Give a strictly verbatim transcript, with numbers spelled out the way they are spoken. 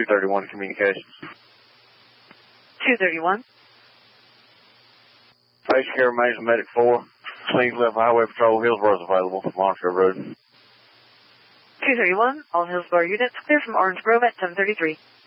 two thirty-one Communications. two thirty-one. Face care remains a Medic four. Scenes left Highway Patrol, Hillsborough is available from Longshore Road. two thirty-one, all Hillsborough units clear from Orange Grove at ten thirty-three.